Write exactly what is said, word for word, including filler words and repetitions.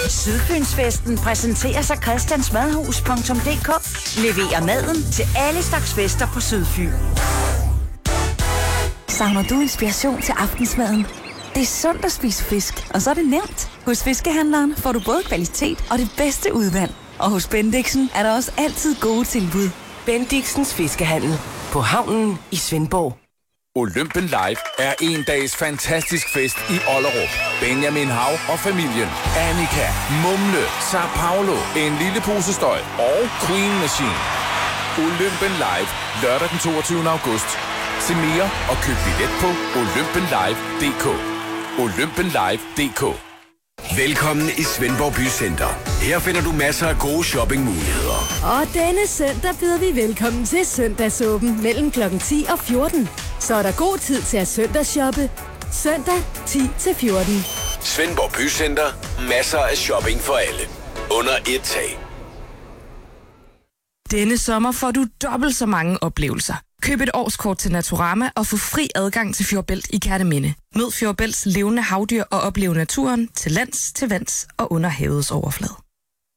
Sydfynsfesten præsenterer sig christiansmadhus punktum d k. Leverer maden til alle slags fester på Sydfyn. Savner du inspiration til aftensmaden? Det er sundt at spise fisk, og så er det nemt. Hos Fiskehandleren får du både kvalitet og det bedste udvalg. Og hos Bendixen er der også altid gode tilbud. Bendixens Fiskehandel på havnen i Svendborg. Olympen Live er en dags fantastisk fest i Ollerup. Benjamin Hav og familien, Annika, Mumle, Sao Paulo, En lille pose støj og Queen Machine. Olympen Live lørdag den toogtyvende august. Se mere og køb billet på olympen live punktum d k. olympen live punktum d k. Velkommen i Svendborg Bycenter. Her finder du masser af gode shoppingmuligheder. Og denne søndag byder vi velkommen til søndagsåben mellem klokken ti og fjorten. Så er der god tid til at søndagsshoppe. Søndag ti til fjorten. Svendborg Bycenter. Masser af shopping for alle. Under et tag. Denne sommer får du dobbelt så mange oplevelser. Køb et årskort til Naturama og få fri adgang til Fjordbælt i Kerteminde. Mød Fjordbælts levende havdyr og oplev naturen til lands, til vands og under havets overflade.